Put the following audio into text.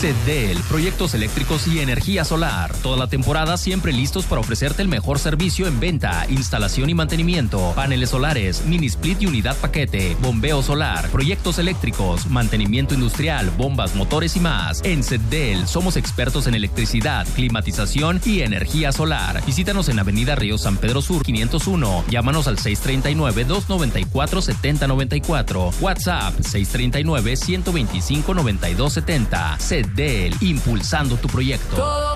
CEDEL, proyectos eléctricos y energía solar. Toda la temporada siempre listos para ofrecerte el mejor servicio en venta, instalación y mantenimiento. Paneles solares, mini split y unidad paquete, bombeo solar, proyectos eléctricos, mantenimiento industrial, bombas, motores y más. En CEDEL somos expertos en electricidad, climatización y energía solar. Visítanos en Avenida Río San Pedro Sur 501. Llámanos al 639-294-7094. WhatsApp 639-125-9270. CEDEL, impulsando tu proyecto.